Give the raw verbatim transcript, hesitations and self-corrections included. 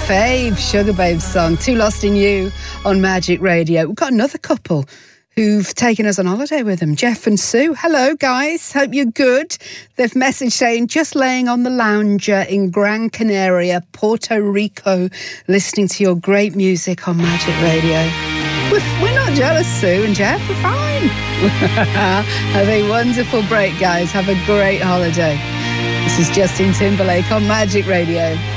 fave Sugar Babes song, Too Lost in You on Magic Radio. We've got another couple who've taken us on holiday with them, Jeff and Sue. Hello, guys. Hope you're good. They've messaged saying, just laying on the lounger in Gran Canaria, Puerto Rico, listening to your great music on Magic Radio. We're, we're not jealous, Sue and Jeff. We're fine. Have a wonderful break, guys. Have a great holiday. This is Justin Timberlake on Magic Radio.